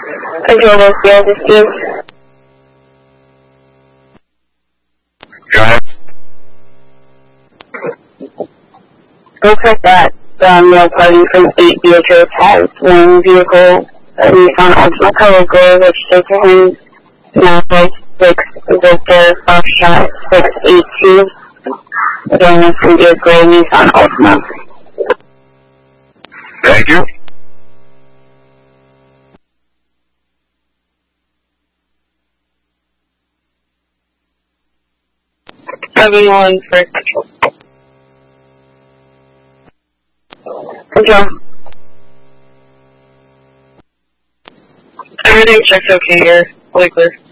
Control this field, this Go ahead. looks like that male party from 8 Beatrice has one vehicle, a Nissan Altima color gray, registered to him, now 6 Victor Foxtrot 682, again, this will be a gray Nissan Altima. Thank you. Everyone for control. Control. Everything checks okay here. Fully clear.